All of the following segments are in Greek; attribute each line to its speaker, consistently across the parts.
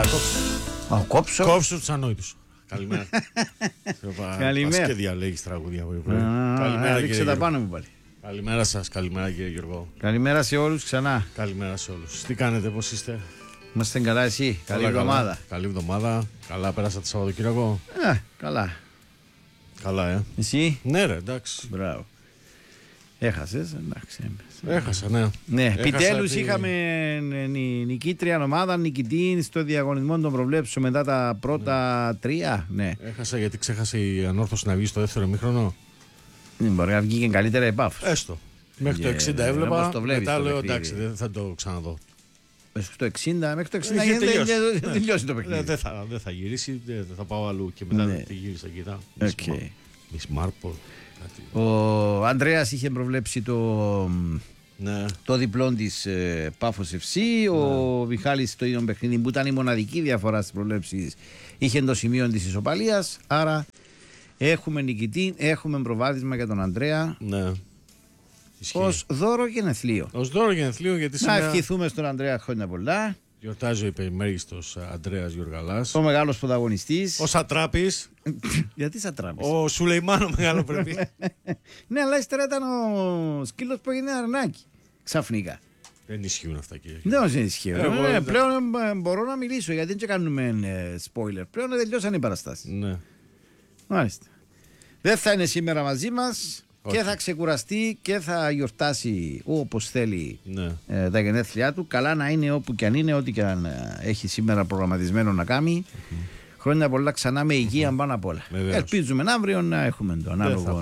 Speaker 1: Κόψω τους ανόητους. Καλημέρα.
Speaker 2: Καλημέρα.
Speaker 1: Και διαλέγεις τραγούδια.
Speaker 2: Καλημέρα, ρίξε τα πάνω μου πάλι.
Speaker 1: Καλημέρα σας, καλημέρα κύριε Γιώργο.
Speaker 2: Καλημέρα σε όλους ξανά.
Speaker 1: Καλημέρα σε όλους. Τι κάνετε, πώς είστε?
Speaker 2: Είμαστε καλά, εσύ? Καλή εβδομάδα.
Speaker 1: Καλή εβδομάδα. Καλά πέρασα το Σαββατοκύριακο?
Speaker 2: Καλά.
Speaker 1: Καλά,
Speaker 2: Εσύ?
Speaker 1: Ναι, ρε, εντάξει.
Speaker 2: Μπράβο. Έχασες, εντάξει.
Speaker 1: Έχασα, ναι.
Speaker 2: Ναι, επιτέλους είχαμε νικήτρια ομάδα, νικητή στο διαγωνισμό των προβλέψεων μετά τα πρώτα τρία. Ναι.
Speaker 1: Έχασα γιατί ξέχασε η Ανόρθωση να βγει στο δεύτερο ημίχρονο.
Speaker 2: Μπορεί να βγει και καλύτερα η Πάφος.
Speaker 1: Έστω. Μέχρι το 60 έβλεπα. Μετά λέω εντάξει, δεν θα το ξαναδώ.
Speaker 2: Μέχρι το 60
Speaker 1: έχει
Speaker 2: τελειώσει το παιχνίδι.
Speaker 1: Δεν θα γυρίσει, δεν θα πάω αλλού και μετά δεν τη γύρισα. Κοιτά. Μις Μάρπολ.
Speaker 2: Ο Ανδρέας είχε προβλέψει το διπλό της Πάφος FC. Ο Μιχάλης στο ίδιο παιχνίδι που ήταν η μοναδική διαφορά στις προβλέψεις είχε το σημείο της ισοπαλίας. Άρα έχουμε νικητή, έχουμε προβάδισμα για τον Ανδρέα.
Speaker 1: Ναι.
Speaker 2: Ως δώρο γενεθλίο.
Speaker 1: Ως δώρο γενεθλίο, γιατί
Speaker 2: να ευχηθούμε στον Ανδρέα χρόνια πολλά.
Speaker 1: Γιορτάζει ο υπερμέγιστος Ανδρέας Γιοργαλάς.
Speaker 2: Ο μεγάλος πρωταγωνιστής.
Speaker 1: Ο Σατράπης.
Speaker 2: Γιατί Σατράπης?
Speaker 1: Ο Σουλεϊμάνο μεγάλο πρέπει.
Speaker 2: Ναι, αλλά ύστερα ήταν ο σκύλος που έγινε αρνάκι. Ξαφνικά.
Speaker 1: Δεν ισχύουν αυτά, κύριε.
Speaker 2: Δεν ισχύουν. Πλέον μπορώ να μιλήσω γιατί δεν κάνουμε spoiler. Πλέον τελειώσαν οι παραστάσεις.
Speaker 1: Ναι.
Speaker 2: Μάλιστα. Δεν θα είναι σήμερα μαζί μας. Και θα ξεκουραστεί και θα γιορτάσει όπως θέλει τα γενέθλιά του. Καλά να είναι όπου και αν είναι, ό,τι και αν έχει σήμερα προγραμματισμένο να κάνει. Χρόνια πολλά ξανά με υγεία πάνω απ' όλα. Ελπίζουμε αύριο να έχουμε το ανάλογο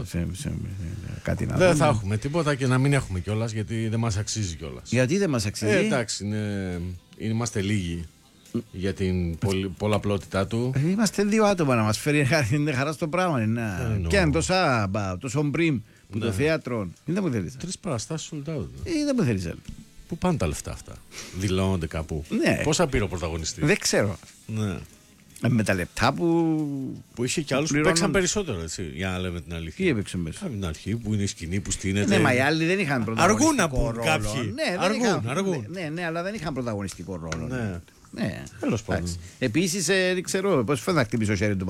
Speaker 2: κάτι να δούμε.
Speaker 1: Δεν θα έχουμε τίποτα και να μην έχουμε κιόλας, γιατί δεν μας αξίζει κιόλας.
Speaker 2: Γιατί δεν μας αξίζει?
Speaker 1: Εντάξει, είμαστε λίγοι για την πολλαπλότητά του.
Speaker 2: Είμαστε δύο άτομα να μας φέρει χαρά στο πράγμα. Και αν τόσο μπριμ που το θέατρο. Δεν μου θέλεις.
Speaker 1: 3 παραστάσεις sold out.
Speaker 2: Δεν μου θέλεις άλλο.
Speaker 1: Πού πάνε τα λεφτά αυτά? Δηλώνονται κάπου? Πόσα πήρε ο πρωταγωνιστής?
Speaker 2: Δεν ξέρω.
Speaker 1: Ναι.
Speaker 2: Με τα λεπτά που
Speaker 1: είχε και άλλους που παίξαν περισσότερο, έτσι, για να λέμε την αλήθεια.
Speaker 2: Τι έπαιξαν περισσότερο?
Speaker 1: Από την αρχή που είναι η σκηνή που στείνεται.
Speaker 2: Ναι, μα οι άλλοι δεν είχαν πρωταγωνιστικό ρόλο.
Speaker 1: Αργούν να πούν κάποιοι.
Speaker 2: Αργούν. Ναι, αλλά δεν είχαν πρωταγωνιστικό ρόλο.
Speaker 1: Ναι, τέλος πάντων.
Speaker 2: Επίσης, δεν ξέρω πώς φαίνεται να χτυπήσει το χέρι του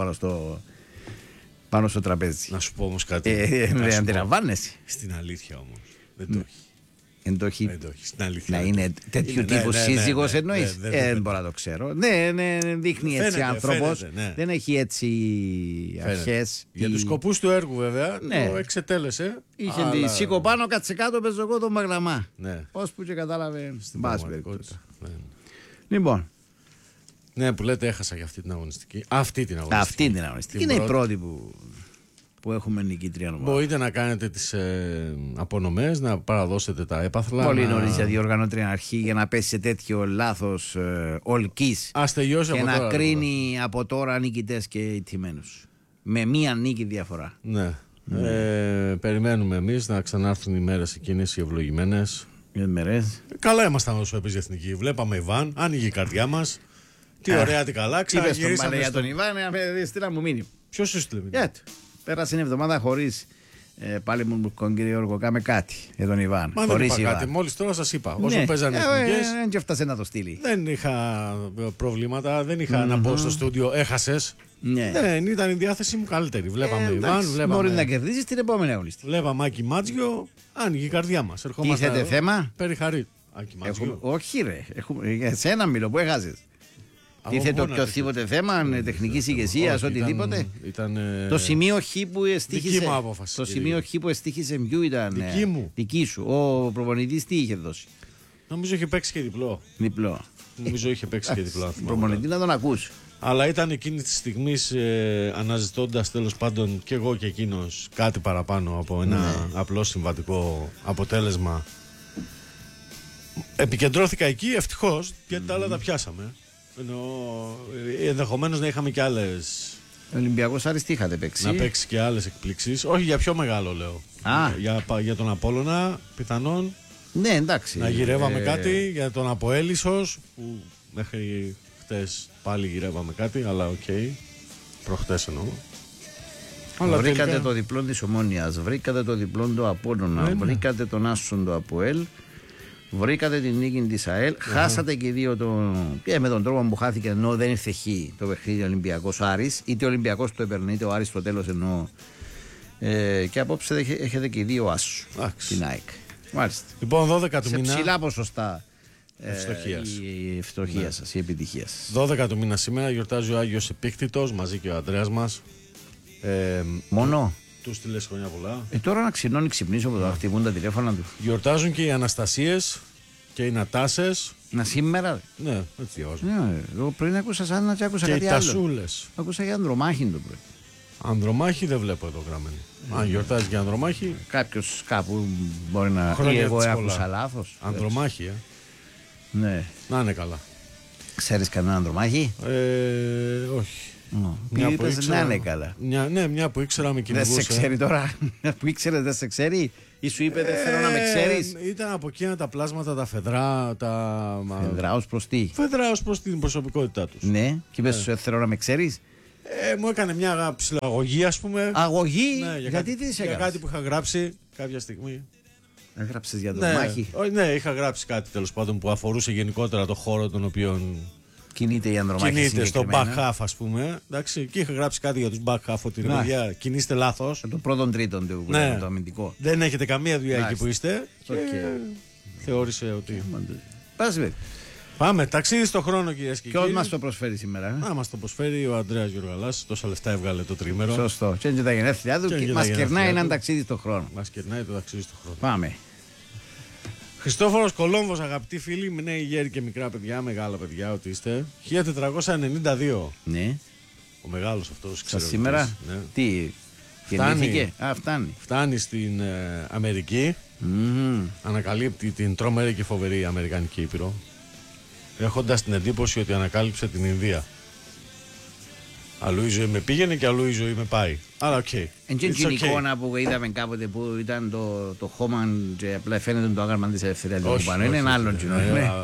Speaker 2: πάνω στο τραπέζι.
Speaker 1: Να σου πω όμως κάτι.
Speaker 2: Δεν αντιλαμβάνεσαι.
Speaker 1: Στην αλήθεια όμως. Δεν το έχει.
Speaker 2: Δεν το έχει.
Speaker 1: Στην αλήθεια.
Speaker 2: Να είναι τέτοιου τύπου σύζυγος εννοείς? Δεν μπορώ να το ξέρω. Ναι, δείχνει έτσι άνθρωπος. Δεν έχει έτσι αρχές.
Speaker 1: Για τους σκοπούς του έργου βέβαια το εξετέλεσε.
Speaker 2: Είχε τη σήκω πάνω, κάτσε κάτω, παίζω εγώ τον Μαγλαμά. Πώς που και κατάλαβε στην πάση περιπτώσει. Λοιπόν.
Speaker 1: Ναι, που λέτε έχασα για αυτή την αγωνιστική. Αυτή την αγωνιστική.
Speaker 2: Είναι η πρώτη που έχουμε νικήτρια ομάδα.
Speaker 1: Μπορείτε να κάνετε τις απονομές, να παραδώσετε τα έπαθλα.
Speaker 2: Πολύ νωρίς για διοργανώτρια αρχή για να πέσει σε τέτοιο λάθος ολκής και να
Speaker 1: τώρα,
Speaker 2: κρίνει από τώρα νικητές και ηττημένους. Με μία νίκη διαφορά.
Speaker 1: Ναι. Περιμένουμε εμείς να ξανάρθουν οι μέρες εκείνες οι ευλογημένες. Καλά ήμασταν όσο έπαιζε η Εθνική. Βλέπαμε Ιβάν, άνοιγε η καρδιά μας. Τι ωραία, τι καλά.
Speaker 2: Ξαναγυρίσαμε για τον Ιβάν, στείλα μου μήνυμα.
Speaker 1: Ποιος σου στείλε μήνυμα?
Speaker 2: Πέρασε μια εβδομάδα χωρίς πάλι μου τον κύριο Γιώργο, κάμε κάτι για τον Ιβάν.
Speaker 1: Μα δεν είπα κάτι, μόλις τώρα σας είπα. Όσο παίζανε εθνικές.
Speaker 2: Δεν και έφτασε να το στείλει.
Speaker 1: Δεν είχα προβλήματα, δεν είχα να μπω στο στούντιο, έχασες. Δεν ήταν η διάθεσή μου καλύτερη. Βλέπαμε Ιβάν,
Speaker 2: μπορεί να κερδίσεις την επόμενη αγωνιστική.
Speaker 1: Βλέπαμε Άκη Μάτζιο, άνοιγε η καρδιά μας.
Speaker 2: Τίθεται θέμα?
Speaker 1: Περιχαρή.
Speaker 2: Όχι ρε, σε ένα μιλό που έχασες. Τίθεται οποιοδήποτε θέμα τεχνικής ηγεσίας, οτιδήποτε. Το σημείο Χ που εστίχησε.
Speaker 1: Δική μου απόφαση.
Speaker 2: Το σημείο Χ που εστίχησε ποιου ήταν? Δική σου. Ο προπονητής τι είχε δώσει?
Speaker 1: Νομίζω είχε παίξει και διπλό. Νομίζω είχε παίξει και διπλό.
Speaker 2: Προπονητή να τον ακούσει.
Speaker 1: Αλλά ήταν εκείνη τη στιγμή αναζητώντας τέλος πάντων και εγώ και εκείνος κάτι παραπάνω από ένα απλό συμβατικό αποτέλεσμα. Επικεντρώθηκα εκεί ευτυχώς, γιατί τα άλλα τα πιάσαμε. Ενδεχομένως να είχαμε και άλλες.
Speaker 2: Ο Ολυμπιακός Άρης τι είχατε παίξει?
Speaker 1: Να παίξει και άλλες εκπλήξεις. Όχι για πιο μεγάλο λέω. Για τον Απόλλωνα πιθανόν.
Speaker 2: Ναι, εντάξει.
Speaker 1: Να γυρεύαμε κάτι. Για τον Αποέλ ίσως, που μέχρι χτες πάλι γυρεύαμε κάτι. Αλλά οκ. Προχτές εννοώ.
Speaker 2: Βρήκατε τελικά το διπλό της Ομόνοιας. Βρήκατε το διπλό του Απόλλωνα. Βρήκατε τον Άσον του Αποέλ. Βρήκατε την νίκη της ΑΕΛ, χάσατε και οι δύο και με τον τρόπο που χάθηκε, ενώ δεν ήρθε χ το παιχνίδι Ολυμπιακός Άρης, είτε ο Ολυμπιακός το έπαιρνε είτε ο Άρης στο τέλος εννοώ. Και απόψε έχετε και οι δύο άσους στην ΑΕΚ. Μάλιστα.
Speaker 1: Λοιπόν, 12 του μήνα.
Speaker 2: Σε ψηλά ποσοστά η
Speaker 1: ευστοχία
Speaker 2: σας, η επιτυχία σας.
Speaker 1: 12 του μήνα σήμερα γιορτάζει ο Άγιος Επίκτητος μαζί και ο Ανδρέας μας.
Speaker 2: Μόνο.
Speaker 1: Τους τη λες χρόνια πολλά.
Speaker 2: Τώρα να ξυπνήσω που θα χτυπούν τα τηλέφωνα του.
Speaker 1: Γιορτάζουν και οι Αναστασίες και οι Νατάσες.
Speaker 2: Να σήμερα.
Speaker 1: Ναι, έτσι διαβάζω.
Speaker 2: Εγώ πριν άκουσα σαν να άκουσα
Speaker 1: και
Speaker 2: κάτι
Speaker 1: οι
Speaker 2: άλλο.
Speaker 1: Τασούλες.
Speaker 2: Άκουσα για Ανδρομάχη το πρωί.
Speaker 1: Ανδρομάχη δεν βλέπω εδώ γραμμένη. Αν γιορτάζει για Ανδρομάχη.
Speaker 2: Κάποιος κάπου μπορεί να.
Speaker 1: Χρόνια
Speaker 2: εγώ άκουσα λάθος.
Speaker 1: Ανδρομάχη,
Speaker 2: Ναι.
Speaker 1: Να είναι καλά.
Speaker 2: Ξέρεις κανένα Ανδρομάχη?
Speaker 1: Όχι.
Speaker 2: Μια που ήξερα, να είναι καλά.
Speaker 1: Μια που ήξερα με κυνηγούσε.
Speaker 2: Δεν σε ξέρει τώρα. Μια που ήξερε δεν σε ξέρει. Ή σου είπε δεν θέλω να με ξέρεις.
Speaker 1: Ήταν από εκείνα τα πλάσματα, τα φεδρά.
Speaker 2: Φεδρά ως προς τι?
Speaker 1: Φεδρά ως προς την προσωπικότητά τους.
Speaker 2: Ναι, και είπες σου θέλω να με ξέρεις.
Speaker 1: Μου έκανε μια ψηλαγωγή, ας πούμε.
Speaker 2: Αγωγή?
Speaker 1: Ναι,
Speaker 2: γιατί τι είσαι
Speaker 1: για κάτι που είχα γράψει κάποια στιγμή.
Speaker 2: Έγραψες για Ανδρομάχη?
Speaker 1: Ναι, είχα γράψει κάτι τέλος πάντων που αφορούσε γενικότερα το χώρο τον οποίο
Speaker 2: κινείται η Ανδρομάχη.
Speaker 1: Κινείται στο back half, ας πούμε. Εντάξει, και είχα γράψει κάτι για τους back half ότι παιδιά, κινείστε λάθος.
Speaker 2: Το πρώτον τρίτον του το αμυντικό.
Speaker 1: Δεν έχετε καμία δουλειά εκεί που είστε. Και θεώρησε ότι. Πάμε, ταξίδι στον χρόνο, κυρίες και κύριοι.
Speaker 2: Ποιος μας το προσφέρει σήμερα?
Speaker 1: Μας το προσφέρει ο Ανδρέας Γιωργαλάς. Τόσα λεφτά έβγαλε το τρίμερο.
Speaker 2: Σωστό. Και τα γενέθλιά του και μας κερνάει έναν ταξίδι στον χρόνο.
Speaker 1: Μας κερνάει το ταξίδι στον χρόνο.
Speaker 2: Πάμε.
Speaker 1: Χριστόφορος Κολόμβος, αγαπητοί φίλοι, νέοι γέροι και μικρά παιδιά, μεγάλα παιδιά, ότι είστε. 1492.
Speaker 2: Ναι.
Speaker 1: Ο μεγάλος αυτός,
Speaker 2: ξέρω. Σήμερα, ναι. Τι, γεννήθηκε? Φτάνει.
Speaker 1: Φτάνει στην Αμερική. Ανακαλύπτει την τρομερή και φοβερή Αμερικανική Ήπειρο. Έχοντας την εντύπωση ότι ανακάλυψε την Ινδία. Αλλού η ζωή με πήγαινε και αλλού η ζωή με πάει. Αλλά οκ.
Speaker 2: Εν και την εικόνα που είδαμε κάποτε που ήταν το χώμα και απλά φαίνεται το άγαλμα της ελευθερίας λίγο πάνω. Είναι ένα άλλο κοινό.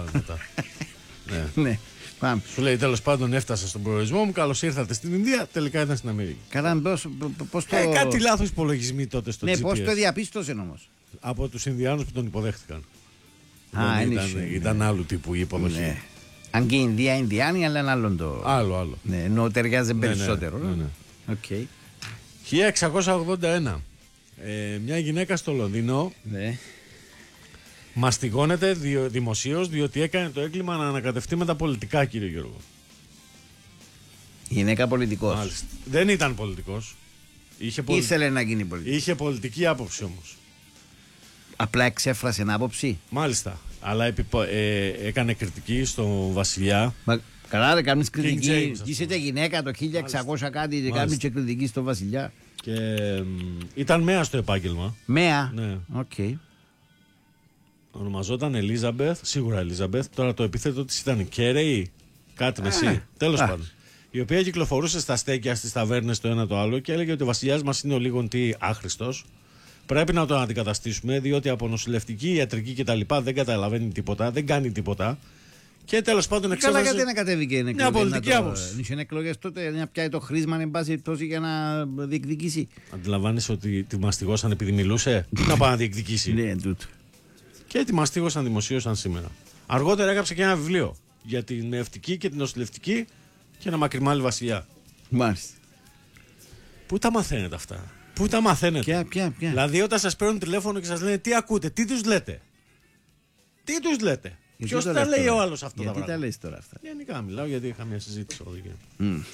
Speaker 2: Ναι. Πάμε.
Speaker 1: Σου λέει τέλος πάντων έφτασα στον προορισμό μου, καλώς ήρθατε στην Ινδία, τελικά ήταν στην Αμερική.
Speaker 2: Καλά, πώς το...
Speaker 1: κάτι λάθος υπολογισμοί τότε στο GPS.
Speaker 2: Ναι, πώς το διαπίστωσε όμως?
Speaker 1: Από τους Ινδιάνους που τον υποδέχτηκαν.
Speaker 2: Ήταν
Speaker 1: άλλου τύπου η υποδοχή.
Speaker 2: Ναι. Αν και η Ινδία Ινδιάνη, αλλά ένα άλλο το.
Speaker 1: Άλλο.
Speaker 2: Ναι, ενώ ταιριάζει περισσότερο.
Speaker 1: Ναι.
Speaker 2: Okay.
Speaker 1: 1681. Μια γυναίκα στο Λονδίνο μαστιγώνεται δημοσίως διότι έκανε το έγκλημα να ανακατευτεί με τα πολιτικά, κύριε Γιώργο.
Speaker 2: Γυναίκα πολιτικός.
Speaker 1: Μάλιστα. Δεν ήταν πολιτικός.
Speaker 2: Ήθελε να γίνει πολιτικός.
Speaker 1: Είχε πολιτική άποψη όμως.
Speaker 2: Απλά εξέφρασε άποψη.
Speaker 1: Μάλιστα. Αλλά έκανε κριτική στον βασιλιά.
Speaker 2: Καλά, δεν κάνεις κριτική. Είσαι γυναίκα το 1600 κάτι και κάνεις και κριτική στον βασιλιά.
Speaker 1: Και ήταν μέα στο επάγγελμα.
Speaker 2: Μέα.
Speaker 1: Ναι.
Speaker 2: Okay.
Speaker 1: Ονομαζόταν Ελίζαμπεθ, σίγουρα Ελίζαμπεθ. Τώρα το επίθετο της ήταν Κέρεϊ, κάτι μεσή. Τέλος πάντων. Η οποία κυκλοφορούσε στα στέκια στις ταβέρνες το ένα το άλλο και έλεγε ότι ο βασιλιάς μας είναι ο λίγον τι άχρηστος. Πρέπει να τον αντικαταστήσουμε, διότι από νοσηλευτική, ιατρική κτλ. Δεν καταλαβαίνει τίποτα, δεν κάνει τίποτα. Και τέλος πάντων
Speaker 2: εξέφρασε. Καλά, γιατί να κατέβηκε
Speaker 1: μια πολιτική άποψη.
Speaker 2: Είχε εκλογές τότε, να πιάει το χρήσμα, εν πάση περιπτώσει, για να διεκδικήσει.
Speaker 1: Αντιλαμβάνεσαι ότι τη μαστιγώσαν επειδή μιλούσε. Να πάει να διεκδικήσει.
Speaker 2: Ναι, τούτο.
Speaker 1: Και τη μαστίγωσαν, δημοσίωσαν σήμερα. Αργότερα έγραψε και ένα βιβλίο για την νεευτική και την νοσηλευτική και ένα μακριμάλι βασιλιά.
Speaker 2: Μάλιστα.
Speaker 1: Πού τα μαθαίνετε αυτά? Πού τα μαθαίνετε?
Speaker 2: Ποια.
Speaker 1: Δηλαδή όταν σας παίρνουν τηλέφωνο και σας λένε τι ακούτε, τι τους λέτε? Τι τους λέτε? Ποιος τα λέει ο άλλος αυτά τα πράγματα?
Speaker 2: Γιατί τα λες τώρα αυτά?
Speaker 1: Γενικά μιλάω γιατί είχα μια συζήτηση εδώ και...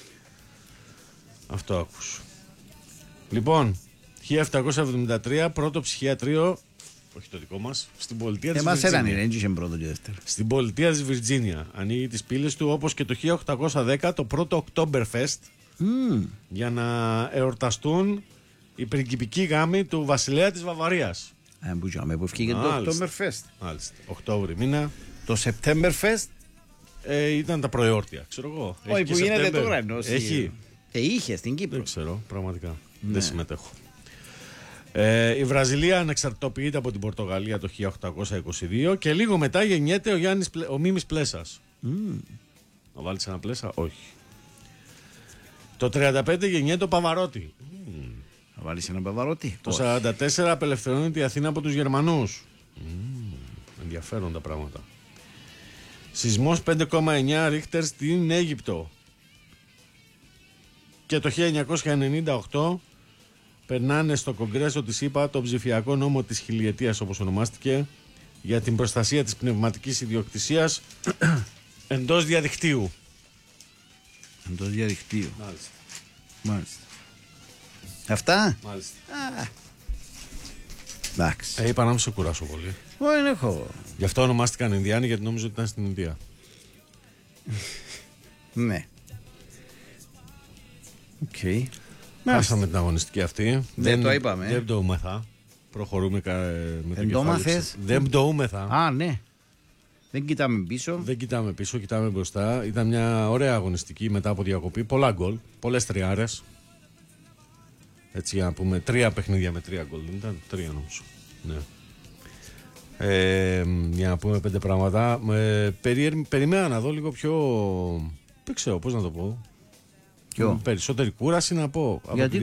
Speaker 1: Αυτό άκουσου. Λοιπόν, 1773 πρώτο ψυχιατρίο, όχι το δικό μας, στην πολιτεία της Βιρτζίνια.
Speaker 2: Εμάς έναν είχε πρώτο και δεύτερο.
Speaker 1: Στην πολιτεία της Βιρτζίνια. Ανοίγει τις πύλες του όπως και το 1810 το πρώτο Oktoberfest για να εορταστούν οι πριγκιπικοί γάμοι του βασιλέα της Βαβαρίας.
Speaker 2: Που ευκήγε το Oktoberfest.
Speaker 1: Μάλιστα. Οκτώβρη μήνα.
Speaker 2: Το Septemberfest
Speaker 1: ήταν τα προεόρτια, ξέρω εγώ.
Speaker 2: Όχι, που γίνεται τώρα ενός.
Speaker 1: Έχει.
Speaker 2: Είχε στην Κύπρο.
Speaker 1: Δεν ξέρω, πραγματικά. Ναι. Δεν συμμετέχω. Η Βραζιλία ανεξαρτητοποιείται από την Πορτογαλία το 1822 και λίγο μετά γεννιέται ο Μίμης Πλέσας. Να βάλεις ένα Πλέσα? Όχι. Το 35 γεννιέται ο Παβαρότη.
Speaker 2: Να βάλεις ένα Παβαρότη?
Speaker 1: Το 44 απελευθερώνεται η Αθήνα από τους Γερμανούς. Ενδιαφέροντα πράγματα. Σεισμός 5,9 Ρίχτερ στην Αίγυπτο. Και το 1998 περνάνε στο Κογκρέσο της ΗΠΑ το ψηφιακό νόμο της χιλιετίας, όπως ονομάστηκε, για την προστασία της πνευματικής ιδιοκτησίας εντός διαδικτύου.
Speaker 2: Εντός διαδικτύου.
Speaker 1: Μάλιστα.
Speaker 2: Αυτά.
Speaker 1: Μάλιστα.
Speaker 2: Εντάξει.
Speaker 1: Είπα να μην σε κουράσω πολύ.
Speaker 2: Δεν έχω.
Speaker 1: Γι' αυτό ονομάστηκαν Ινδιάνοι, γιατί νόμιζα ότι ήταν στην Ινδία.
Speaker 2: Ναι. Οκ.
Speaker 1: Χάσαμε την αγωνιστική αυτή.
Speaker 2: Δεν το είπαμε.
Speaker 1: Δεν πτωούμεθα. Προχωρούμε με το
Speaker 2: κεφάλι.
Speaker 1: Δεν πτωούμεθα.
Speaker 2: Α, ναι. Δεν κοιτάμε πίσω.
Speaker 1: Δεν κοιτάμε πίσω, κοιτάμε μπροστά. Ήταν μια ωραία αγωνιστική μετά από διακοπή. Πολλά γκολ, πολλές τριάρες. Έτσι για να πούμε, 3 παιχνίδια με 3 γκολ. Δεν ήταν 3 νομίζω. Ναι. Για να πούμε 5 πράγματα. Περιμένα να δω λίγο πιο. Δεν ξέρω πώς να το πω.
Speaker 2: Ποιο?
Speaker 1: Περισσότερη κούραση να πω.
Speaker 2: Γιατί